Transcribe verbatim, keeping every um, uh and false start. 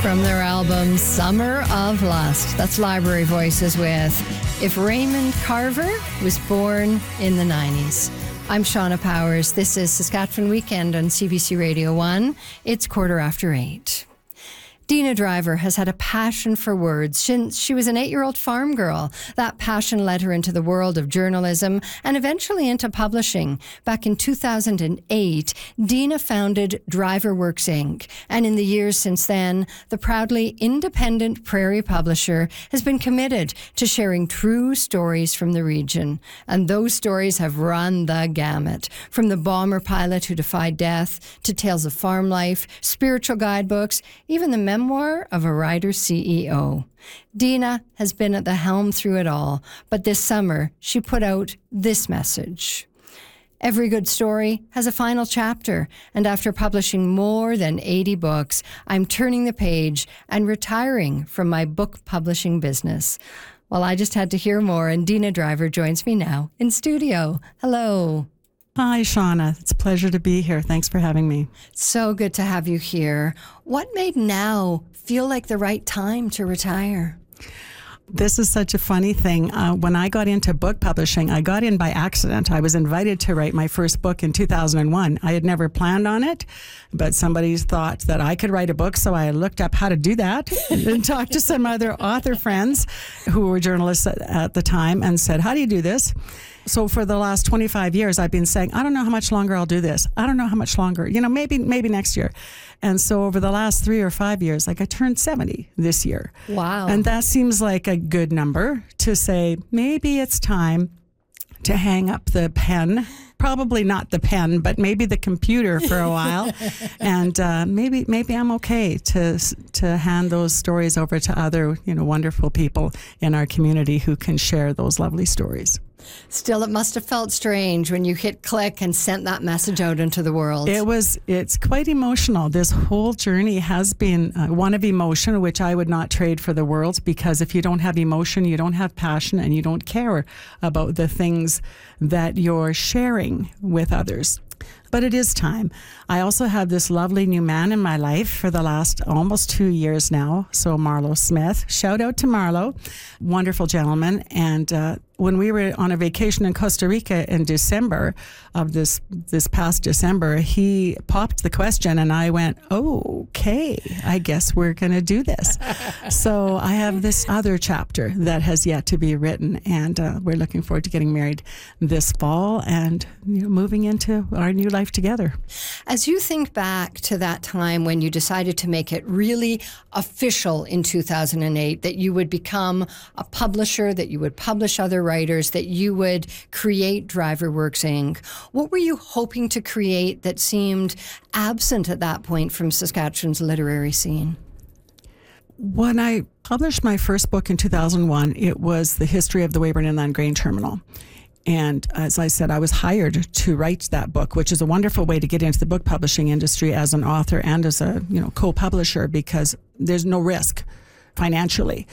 From their album Summer of Lust. That's Library Voices with If Raymond Carver Was Born in the nineties. I'm Shauna Powers. This is Saskatchewan Weekend on C B C Radio one. It's quarter after eight. Dina Driver has had a passion for words since she was an eight-year-old farm girl. That passion led her into the world of journalism and eventually into publishing. Back in two thousand eight, Dina founded Driver Works Incorporated. And in the years since then, the proudly independent Prairie publisher has been committed to sharing true stories from the region. And those stories have run the gamut. From the bomber pilot who defied death to tales of farm life, spiritual guidebooks, even the memoir of a Ryder C E O. Dina has been at the helm through it all, but this summer she put out this message. Every good story has a final chapter, and after publishing more than eighty books, I'm turning the page and retiring from my book publishing business. Well, I just had to hear more, and Dina Driver joins me now in studio. Hello. Hi, Shauna. It's a pleasure to be here. Thanks for having me. So good to have you here. What made now feel like the right time to retire? This is such a funny thing. Uh, when I got into book publishing, I got in by accident. I was invited to write my first book in two thousand one. I had never planned on it, but somebody thought that I could write a book, so I looked up how to do that and talked to some other author friends who were journalists at, at the time and said, how do you do this? So for the last twenty-five years, I've been saying, I don't know how much longer I'll do this. I don't know how much longer, you know, maybe maybe next year. And so over the last three or five years, like I turned seventy this year. Wow. And that seems like a good number to say, maybe it's time to hang up the pen. Probably not the pen, but maybe the computer for a while. And uh, maybe maybe I'm okay to to hand those stories over to other, you know, wonderful people in our community who can share those lovely stories. Still, it must have felt strange when you hit click and sent that message out into the world. It was, it's quite emotional. This whole journey has been uh, one of emotion, which I would not trade for the world, because if you don't have emotion, you don't have passion, and you don't care about the things that you're sharing with others. But it is time. I also have this lovely new man in my life for the last almost two years now. So Marlo Smith, shout out to Marlo, wonderful gentleman. And uh, when we were on a vacation in Costa Rica in December of this this past December, he popped the question and I went, oh, okay, I guess we're going to do this. So I have this other chapter that has yet to be written, and uh, we're looking forward to getting married this fall and, you know, moving into our new life together. As you think back to that time when you decided to make it really official in two thousand eight, that you would become a publisher, that you would publish other writers, that you would create Driver Works Incorporated, what were you hoping to create that seemed absent at that point from Saskatchewan's literary scene? When I published my first book in two thousand one, it was the history of the Weyburn Inland Grain Terminal. And as I said, I was hired to write that book, which is a wonderful way to get into the book publishing industry as an author and as a, you know, co-publisher, because there's no risk financially.